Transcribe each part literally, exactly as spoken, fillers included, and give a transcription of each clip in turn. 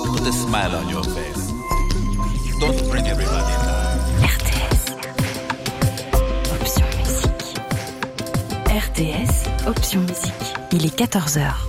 Put a smile on your face. Don't bring everybody down. R T S. Option musique. R T S. Option musique. Il est quatorze heures.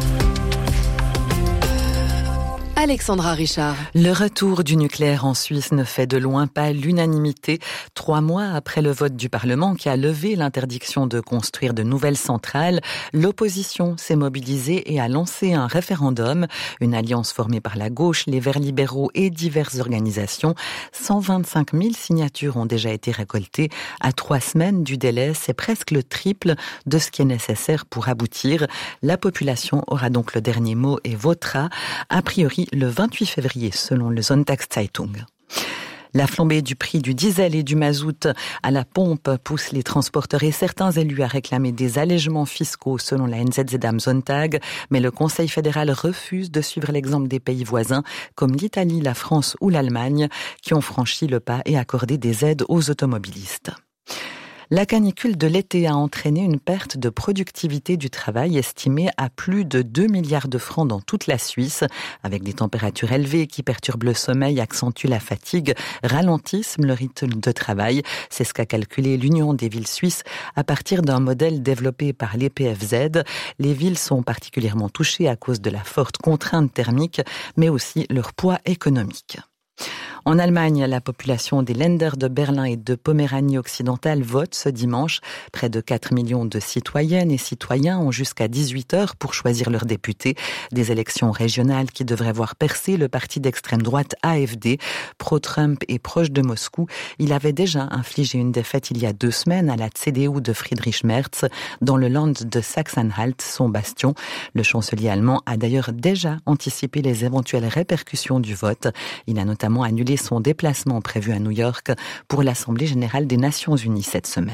Alexandra Richard. Le retour du nucléaire en Suisse ne fait de loin pas l'unanimité. Trois mois après le vote du Parlement qui a levé l'interdiction de construire de nouvelles centrales, l'opposition s'est mobilisée et a lancé un référendum. Une alliance formée par la gauche, les Verts libéraux et diverses organisations. cent vingt-cinq mille signatures ont déjà été récoltées. À trois semaines du délai, c'est presque le triple de ce qui est nécessaire pour aboutir. La population aura donc le dernier mot et votera, a priori, le vingt-huit février, selon le Sonntagszeitung. La flambée du prix du diesel et du mazout à la pompe pousse les transporteurs et certains élus à réclamer des allègements fiscaux selon la N Z Z am Sonntag, mais le Conseil fédéral refuse de suivre l'exemple des pays voisins comme l'Italie, la France ou l'Allemagne qui ont franchi le pas et accordé des aides aux automobilistes. La canicule de l'été a entraîné une perte de productivité du travail estimée à plus de deux milliards de francs dans toute la Suisse, avec des températures élevées qui perturbent le sommeil, accentuent la fatigue, ralentissent le rythme de travail. C'est ce qu'a calculé l'Union des villes suisses à partir d'un modèle développé par l'E P F Z. Les villes sont particulièrement touchées à cause de la forte contrainte thermique, mais aussi leur poids économique. En Allemagne, la population des Länder de Berlin et de Poméranie occidentale vote ce dimanche. Près de quatre millions de citoyennes et citoyens ont jusqu'à dix-huit heures pour choisir leurs députés. Des élections régionales qui devraient voir percer le parti d'extrême droite A F D. Pro-Trump et proche de Moscou, il avait déjà infligé une défaite il y a deux semaines à la C D U de Friedrich Merz dans le Land de Sachsen-Anhalt, son bastion. Le chancelier allemand a d'ailleurs déjà anticipé les éventuelles répercussions du vote. Il a notamment annulé son déplacement prévu à New York pour l'Assemblée générale des Nations unies cette semaine.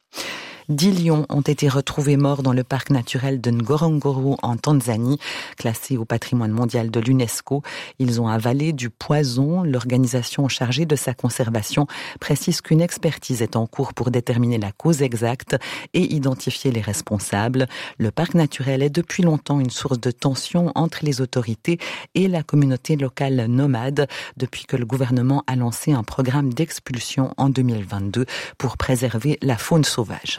Dix lions ont été retrouvés morts dans le parc naturel de Ngorongoro en Tanzanie, classé au patrimoine mondial de l'UNESCO. Ils ont avalé du poison. L'organisation chargée de sa conservation précise qu'une expertise est en cours pour déterminer la cause exacte et identifier les responsables. Le parc naturel est depuis longtemps une source de tension entre les autorités et la communauté locale nomade depuis que le gouvernement a lancé un programme d'expulsion en deux mille vingt-deux pour préserver la faune sauvage.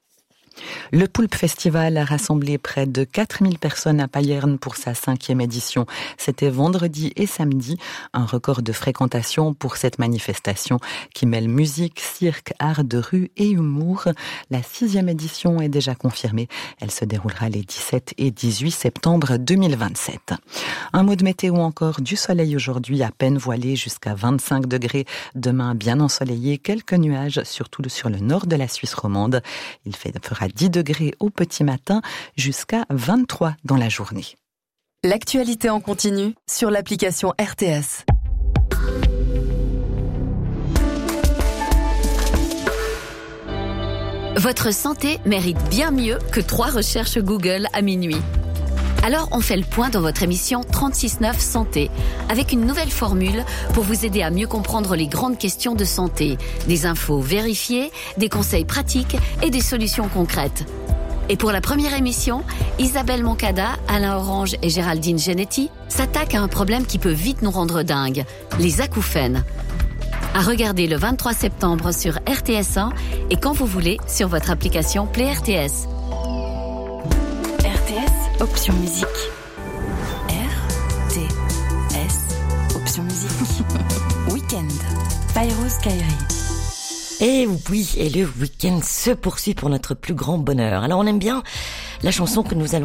Le Poulpe Festival a rassemblé près de quatre mille personnes à Payerne pour sa cinquième édition. C'était vendredi et samedi, un record de fréquentation pour cette manifestation qui mêle musique, cirque, art de rue et humour. La sixième édition est déjà confirmée. Elle se déroulera les dix-sept et dix-huit septembre deux mille vingt-sept. Un mot de météo encore, du soleil aujourd'hui à peine voilé jusqu'à vingt-cinq degrés. Demain bien ensoleillé, quelques nuages, surtout sur le nord de la Suisse romande. Il fait, fera dix degrés au petit matin jusqu'à vingt-trois dans la journée. L'actualité en continu sur l'application R T S. Votre santé mérite bien mieux que trois recherches Google à minuit. Alors on fait le point dans votre émission trente-six neuf Santé, avec une nouvelle formule pour vous aider à mieux comprendre les grandes questions de santé, des infos vérifiées, des conseils pratiques et des solutions concrètes. Et pour la première émission, Isabelle Moncada, Alain Orange et Géraldine Genetti s'attaquent à un problème qui peut vite nous rendre dingues, les acouphènes. À regarder le vingt-trois septembre sur R T S un et quand vous voulez sur votre application Play R T S. R T S, option musique. R T S, option musique. Week-end. Pyros Kairi. Et oui, et le week-end se poursuit pour notre plus grand bonheur. Alors on aime bien la chanson que nous allons